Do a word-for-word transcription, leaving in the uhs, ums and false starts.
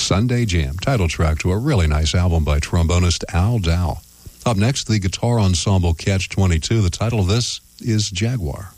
Sunday Jam, title track to a really nice album by trombonist Al Dow. Up next, the guitar ensemble Catch twenty-two. The title of this is Jaguar.